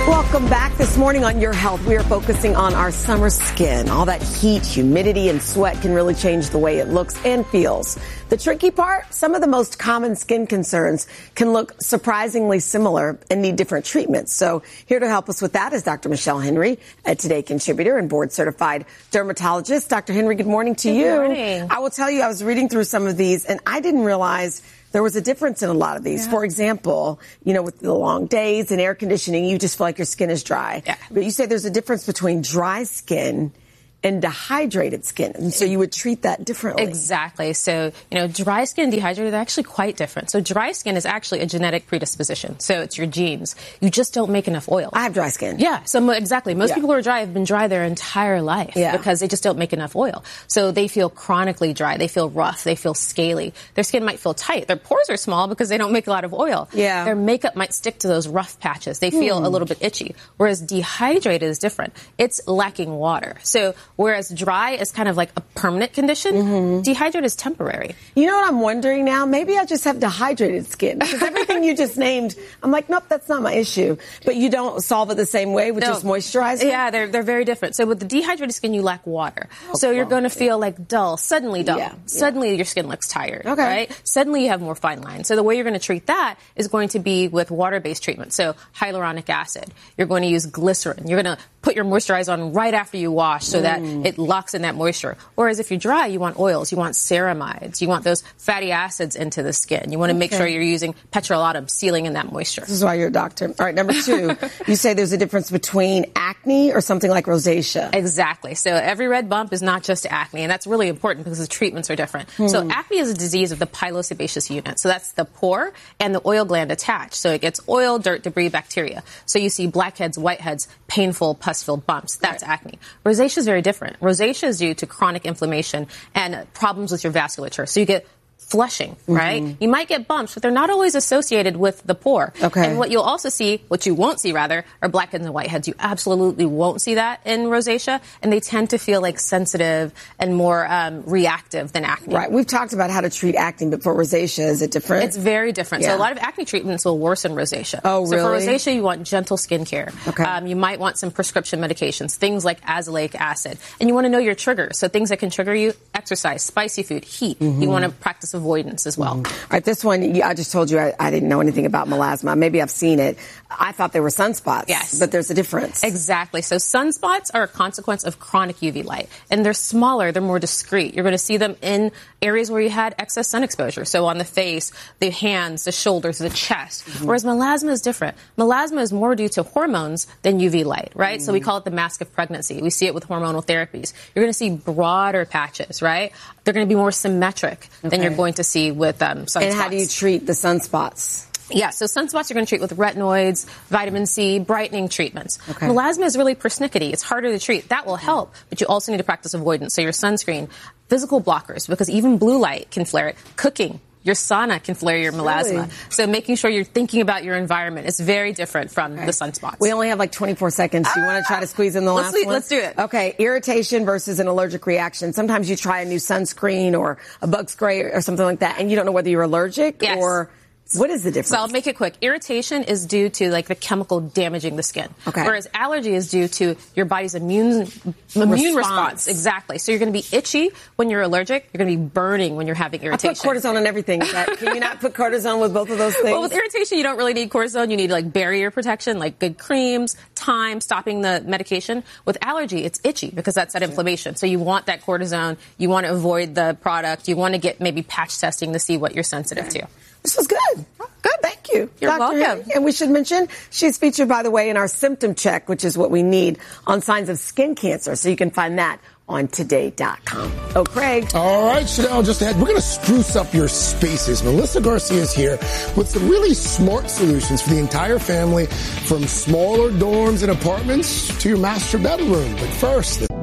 Welcome back. This morning on Your Health, we are focusing on our summer skin. All that heat, humidity, and sweat can really change the way it looks and feels. The tricky part, some of the most common skin concerns can look surprisingly similar and need different treatments. So here to help us with that is Dr. Michelle Henry, a Today contributor and board-certified dermatologist. Dr. Henry, good morning to you. Good morning. I will tell you, I was reading through some of these, and I didn't realize there was a difference in a lot of these. Yeah. For example, with the long days and air conditioning, you just feel like your skin is dry. Yeah. But you say there's a difference between dry skin and dehydrated skin. And so you would treat that differently. Exactly. So, dry skin and dehydrated are actually quite different. So dry skin is actually a genetic predisposition. So it's your genes. You just don't make enough oil. I have dry skin. Yeah. So exactly. Most people who are dry have been dry their entire life because they just don't make enough oil. So they feel chronically dry. They feel rough. They feel scaly. Their skin might feel tight. Their pores are small because they don't make a lot of oil. Yeah. Their makeup might stick to those rough patches. They feel a little bit itchy. Whereas dehydrated is different. It's lacking water. So whereas dry is kind of like a permanent condition, dehydrated is temporary. You know what I'm wondering now? Maybe I just have dehydrated skin. Because everything you just named, I'm like, nope, that's not my issue. But you don't solve it the same way with just moisturizing? Yeah, they're very different. So with the dehydrated skin, you lack water. So you're going to feel like suddenly dull. Yeah. Suddenly your skin looks tired, okay. Right? Suddenly you have more fine lines. So the way you're going to treat that is going to be with water-based treatment. So hyaluronic acid. You're going to use glycerin. You're going to put your moisturizer on right after you wash so that it locks in that moisture. Whereas if you're dry, you want oils, you want ceramides, you want those fatty acids into the skin. You want to make sure you're using petrolatum, sealing in that moisture. This is why you're a doctor. All right, number 2, you say there's a difference between acne or something like rosacea. Exactly. So every red bump is not just acne, and that's really important because the treatments are different. So acne is a disease of the pilosebaceous unit. So that's the pore and the oil gland attached. So it gets oil, dirt, debris, bacteria. So you see blackheads, whiteheads, painful, pus-filled bumps. That's acne. Rosacea is very different. Rosacea is due to chronic inflammation and problems with your vasculature. So you get flushing, right? You might get bumps, but they're not always associated with the pore. Okay. And what you'll also see, what you won't see rather, are blackheads and whiteheads. You absolutely won't see that in rosacea, and they tend to feel like sensitive and more reactive than acne. Right. We've talked about how to treat acne, but for rosacea, is it different? It's very different. Yeah. So a lot of acne treatments will worsen rosacea. Oh, really? So for rosacea, you want gentle skincare. Okay. You might want some prescription medications, things like azelaic acid. And you want to know your triggers. So things that can trigger you, exercise, spicy food, heat. You want to practice avoidance as well. All right, this one, I just told you I didn't know anything about melasma. Maybe I've seen it. I thought they were sunspots. Yes. But there's a difference. Exactly. So sunspots are a consequence of chronic UV light. And they're smaller, they're more discreet. You're going to see them in areas where you had excess sun exposure. So on the face, the hands, the shoulders, the chest. Whereas melasma is different. Melasma is more due to hormones than UV light, right? So we call it the mask of pregnancy. We see it with hormonal therapies. You're going to see broader patches, right? They're going to be more symmetric than you're going to see with sunspots. And how do you treat the sunspots? Yeah, so sunspots you're going to treat with retinoids, vitamin C, brightening treatments. Okay. Melasma is really persnickety. It's harder to treat. That will help, but you also need to practice avoidance. So your sunscreen, physical blockers, because even blue light can flare it. Cooking, your sauna can flare your melasma. Really? So making sure you're thinking about your environment is very different from the sunspots. We only have like 24 seconds. Do you want to try to squeeze in the last one? Let's do it. Okay, irritation versus an allergic reaction. Sometimes you try a new sunscreen or a bug spray or something like that, and you don't know whether you're allergic or... What is the difference? So I'll make it quick. Irritation is due to like the chemical damaging the skin. Okay. Whereas allergy is due to your body's immune response. Exactly. So you're going to be itchy when you're allergic. You're going to be burning when you're having irritation. I put cortisone on everything. Can you not put cortisone with both of those things? Well, with irritation, you don't really need cortisone. You need like barrier protection, like good creams, time, stopping the medication. With allergy, it's itchy because that's that inflammation. So you want that cortisone. You want to avoid the product. You want to get maybe patch testing to see what you're sensitive to. This was good. Good. Thank you. You're Dr. welcome. Henry. And we should mention she's featured, by the way, in our symptom check, which is what we need on signs of skin cancer. So you can find that on today.com. Oh, Craig. All right, Chanel, just ahead, we're going to spruce up your spaces. Melissa Garcia is here with some really smart solutions for the entire family, from smaller dorms and apartments to your master bedroom. But first...